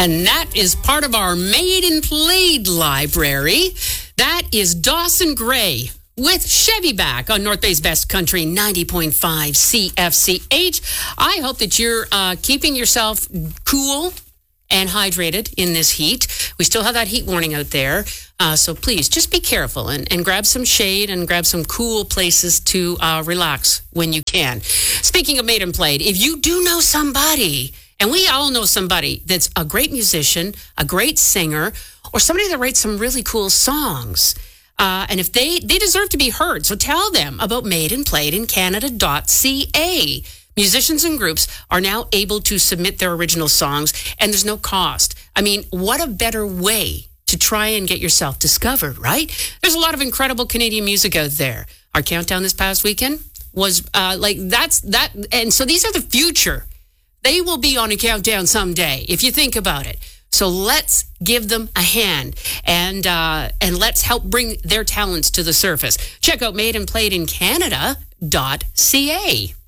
And that is part of our Made and Played library. That is Dawson Gray with Chevy back on North Bay's Best Country 90.5 CFCH. I hope that you're keeping yourself cool and hydrated in this heat. We still have that heat warning out there. So please just be careful and grab some shade and grab some cool places to relax when you can. Speaking of Made and Played, if you do know somebody, and we all know somebody that's a great musician, a great singer, or somebody that writes some really cool songs, and if they deserve to be heard, so tell them about Made and Played in Canada.ca. Musicians and groups are now able to submit their original songs, and there's no cost. I mean, what a better way to try and get yourself discovered, right? There's a lot of incredible Canadian music out there. Our countdown this past weekend was that. And so these are the future. They will be on a countdown someday, if you think about it. So let's give them a hand and let's help bring their talents to the surface. Check out Made and Played in Canada.ca.